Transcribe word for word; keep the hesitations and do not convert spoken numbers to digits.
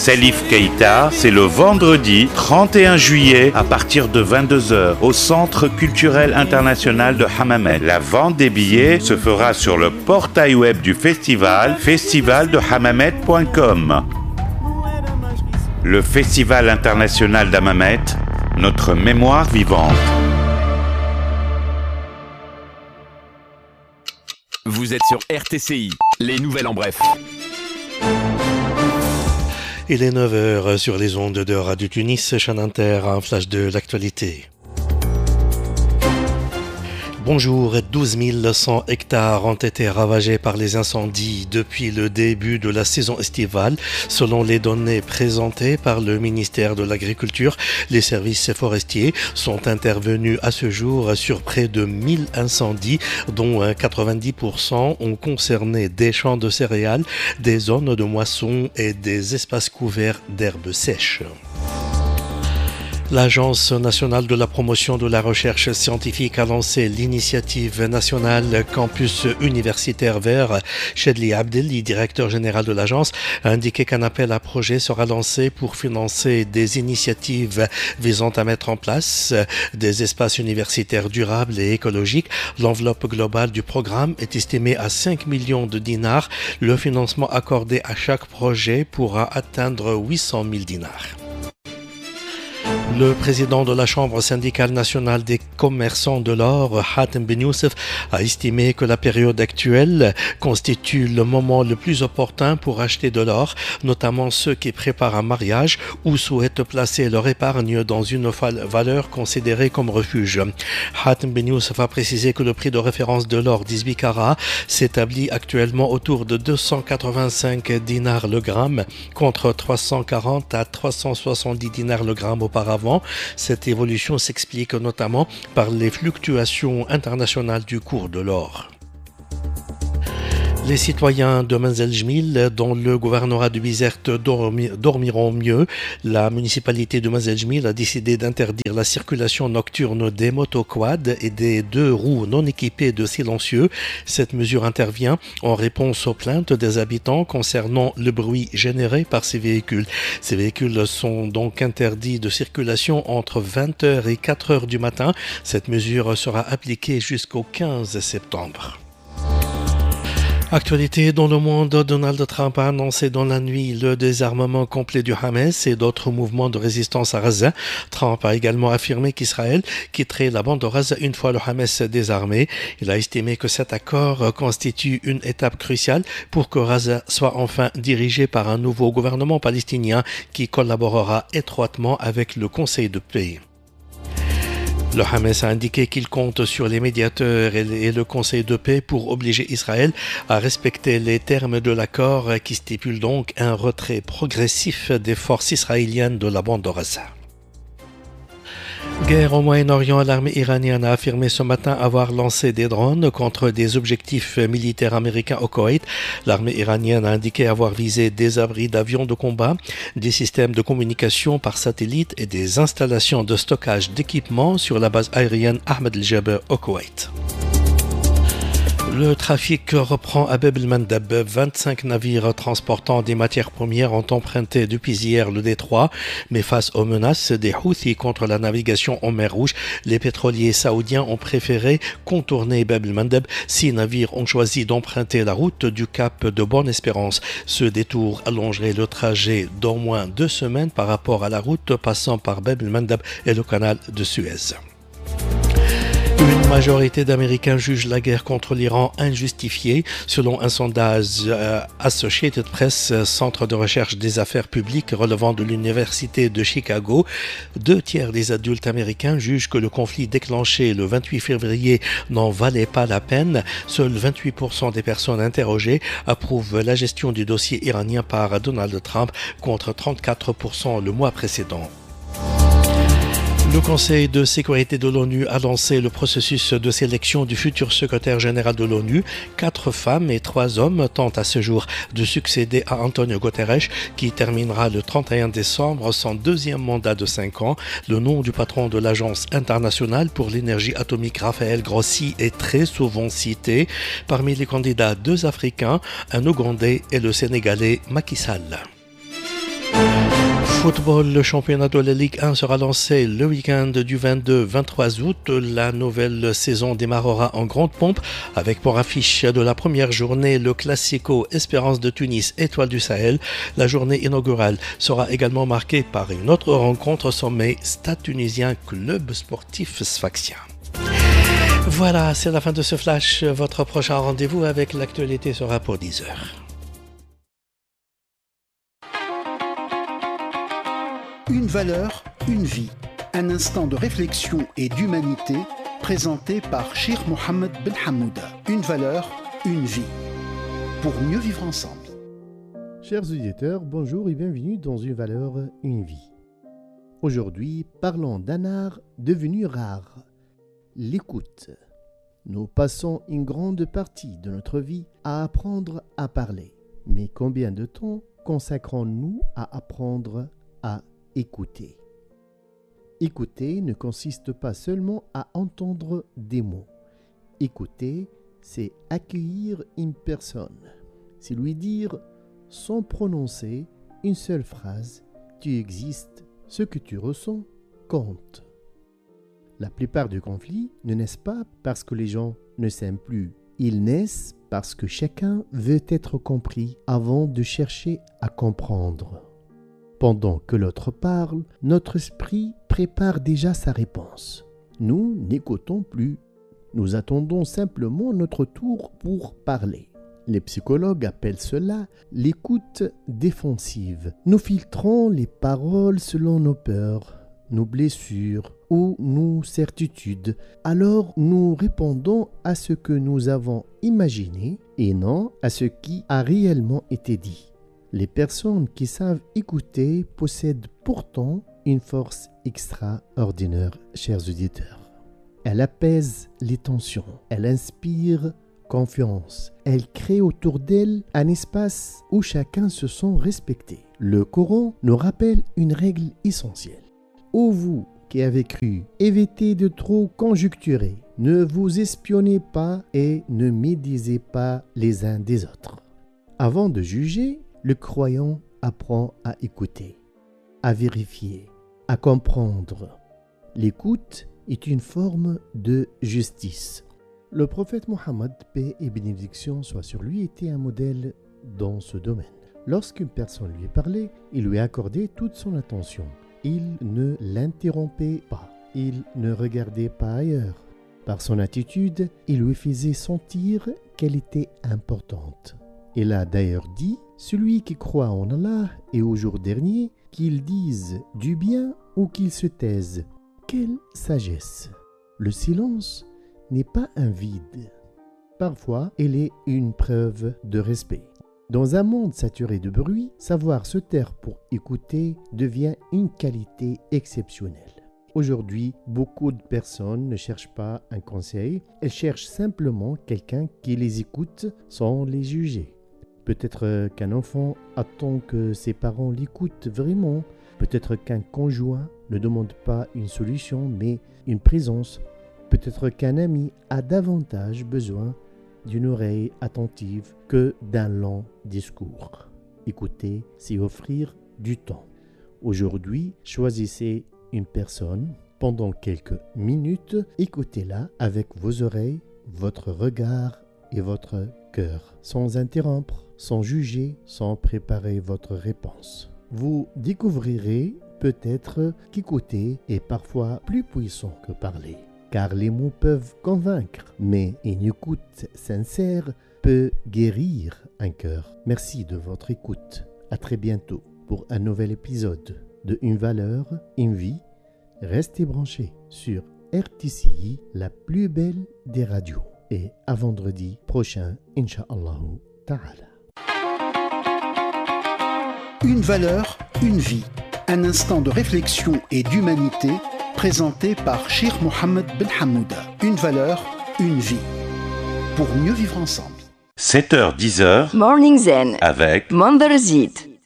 Salif Keita, c'est le vendredi trente et un juillet à partir de vingt-deux heures au Centre culturel international de Hammamet. La vente des billets se fera sur le portail web du festival, festival de hammamet point com. Le Festival international d'Hammamet, notre mémoire vivante. Vous êtes sur R T C I, les nouvelles en bref. Il est neuf heures sur les ondes de Radio Tunis, Chaîne Inter, un flash de l'actualité. Bonjour, douze mille cent hectares ont été ravagés par les incendies depuis le début de la saison estivale. Selon les données présentées par le ministère de l'Agriculture, les services forestiers sont intervenus à ce jour sur près de mille incendies, dont quatre-vingt-dix pour cent ont concerné des champs de céréales, des zones de moisson et des espaces couverts d'herbes sèches. L'Agence nationale de la promotion de la recherche scientifique a lancé l'initiative nationale Campus universitaire vert. Chedli Abdelli, directeur général de l'agence, a indiqué qu'un appel à projet sera lancé pour financer des initiatives visant à mettre en place des espaces universitaires durables et écologiques. L'enveloppe globale du programme est estimée à cinq millions de dinars. Le financement accordé à chaque projet pourra atteindre huit cent mille dinars. Le président de la Chambre syndicale nationale des commerçants de l'or, Hatem Ben Youssef, a estimé que la période actuelle constitue le moment le plus opportun pour acheter de l'or, notamment ceux qui préparent un mariage ou souhaitent placer leur épargne dans une valeur considérée comme refuge. Hatem Ben Youssef a précisé que le prix de référence de l'or dix-huit carats s'établit actuellement autour de deux cent quatre-vingt-cinq dinars le gramme, contre trois cent quarante à trois cent soixante-dix dinars le gramme auparavant. Cette évolution s'explique notamment par les fluctuations internationales du cours de l'or. Les citoyens de Manzil-Jmil, dont le gouvernorat de Bizerte dormi, dormiront mieux. La municipalité de Manzil-Jmil a décidé d'interdire la circulation nocturne des motoquads et des deux roues non équipées de silencieux. Cette mesure intervient en réponse aux plaintes des habitants concernant le bruit généré par ces véhicules. Ces véhicules sont donc interdits de circulation entre vingt heures et quatre heures du matin. Cette mesure sera appliquée jusqu'au quinze septembre. Actualité dans le monde, Donald Trump a annoncé dans la nuit le désarmement complet du Hamas et d'autres mouvements de résistance à Gaza. Trump a également affirmé qu'Israël quitterait la bande de Gaza une fois le Hamas désarmé. Il a estimé que cet accord constitue une étape cruciale pour que Gaza soit enfin dirigé par un nouveau gouvernement palestinien qui collaborera étroitement avec le Conseil de paix. Le Hamas a indiqué qu'il compte sur les médiateurs et le Conseil de paix pour obliger Israël à respecter les termes de l'accord qui stipule donc un retrait progressif des forces israéliennes de la bande de Gaza. Guerre au Moyen-Orient, l'armée iranienne a affirmé ce matin avoir lancé des drones contre des objectifs militaires américains au Koweït. L'armée iranienne a indiqué avoir visé des abris d'avions de combat, des systèmes de communication par satellite et des installations de stockage d'équipements sur la base aérienne Ahmed El-Jaber au Koweït. Le trafic reprend à Bab el-Mandeb. vingt-cinq navires transportant des matières premières ont emprunté depuis hier le détroit, mais face aux menaces des Houthis contre la navigation en mer Rouge, les pétroliers saoudiens ont préféré contourner Bab el-Mandeb. Six navires ont choisi d'emprunter la route du cap de Bonne-Espérance. Ce détour allongerait le trajet d'au moins deux semaines par rapport à la route passant par Bab el-Mandeb et le canal de Suez. Une majorité d'Américains jugent la guerre contre l'Iran injustifiée. Selon un sondage euh, Associated Press, centre de recherche des affaires publiques relevant de l'Université de Chicago, deux tiers des adultes américains jugent que le conflit déclenché le vingt-huit février n'en valait pas la peine. Seuls vingt-huit pour cent des personnes interrogées approuvent la gestion du dossier iranien par Donald Trump contre trente-quatre pour cent le mois précédent. Le Conseil de sécurité de l'ONU a lancé le processus de sélection du futur secrétaire général de l'ONU. Quatre femmes et trois hommes tentent à ce jour de succéder à Antonio Guterres, qui terminera le trente et un décembre son deuxième mandat de cinq ans. Le nom du patron de l'Agence internationale pour l'énergie atomique, Raphaël Grossi, est très souvent cité. Parmi les candidats, deux Africains, un Ougandais et le Sénégalais Macky Sall. football, le championnat de la Ligue un sera lancé le week-end du vingt-deux vingt-trois août. La nouvelle saison démarrera en grande pompe avec pour affiche de la première journée le Classico Espérance de Tunis, Étoile du Sahel. La journée inaugurale sera également marquée par une autre rencontre sommet, Stade tunisien Club sportif Sfaxien. Voilà, c'est la fin de ce flash. Votre prochain rendez-vous avec l'actualité sera pour dix heures. Une valeur, une vie. Un instant de réflexion et d'humanité présenté par Cheikh Mohammed Ben Hamouda. Une valeur, une vie. Pour mieux vivre ensemble. Chers auditeurs, bonjour et bienvenue dans Une valeur, une vie. Aujourd'hui, parlons d'un art devenu rare, l'écoute. Nous passons une grande partie de notre vie à apprendre à parler. Mais combien de temps consacrons-nous à apprendre à écouter? Écouter ne consiste pas seulement à entendre des mots. Écouter, c'est accueillir une personne. C'est lui dire, sans prononcer une seule phrase, tu existes, ce que tu ressens compte. La plupart des conflits ne naissent pas parce que les gens ne s'aiment plus. Ils naissent parce que chacun veut être compris avant de chercher à comprendre. Pendant que l'autre parle, notre esprit prépare déjà sa réponse. Nous n'écoutons plus. Nous attendons simplement notre tour pour parler. Les psychologues appellent cela l'écoute défensive. Nous filtrons les paroles selon nos peurs, nos blessures ou nos certitudes. Alors nous répondons à ce que nous avons imaginé et non à ce qui a réellement été dit. Les personnes qui savent écouter possèdent pourtant une force extraordinaire, chers auditeurs. Elle apaise les tensions, elle inspire confiance, elle crée autour d'elle un espace où chacun se sent respecté. Le Coran nous rappelle une règle essentielle. Ô vous qui avez cru, évitez de trop conjecturer, ne vous espionnez pas et ne médisez pas les uns des autres. Avant de juger, le croyant apprend à écouter, à vérifier, à comprendre. L'écoute est une forme de justice. Le prophète Mohammed, paix et bénédiction soient sur lui, était un modèle dans ce domaine. Lorsqu'une personne lui parlait, il lui accordait toute son attention. Il ne l'interrompait pas, il ne regardait pas ailleurs. Par son attitude, il lui faisait sentir qu'elle était importante. Il a d'ailleurs dit, celui qui croit en Allah et au jour dernier, qu'il dise du bien ou qu'il se taise. Quelle sagesse! Le silence n'est pas un vide. Parfois, il est une preuve de respect. Dans un monde saturé de bruit, savoir se taire pour écouter devient une qualité exceptionnelle. Aujourd'hui, beaucoup de personnes ne cherchent pas un conseil, elles cherchent simplement quelqu'un qui les écoute sans les juger. Peut-être qu'un enfant attend que ses parents l'écoutent vraiment. Peut-être qu'un conjoint ne demande pas une solution, mais une présence. Peut-être qu'un ami a davantage besoin d'une oreille attentive que d'un long discours. Écouter, c'est offrir du temps. Aujourd'hui, choisissez une personne. Pendant quelques minutes, écoutez-la avec vos oreilles, votre regard et votre cœur, sans interrompre, sans juger, sans préparer votre réponse. Vous découvrirez peut-être qu'écouter est parfois plus puissant que parler, car les mots peuvent convaincre, mais une écoute sincère peut guérir un cœur. Merci de votre écoute. À très bientôt pour un nouvel épisode de Une valeur, une vie. Restez branchés sur R T C I, la plus belle des radios. Et à vendredi prochain, Inch'Allah Ta'ala. Une valeur, une vie. Un instant de réflexion et d'humanité présenté par Cheikh Mohammed Ben Hamouda. Une valeur, une vie. Pour mieux vivre ensemble. sept heures dix heures. Morning Zen Avec Mandarzit.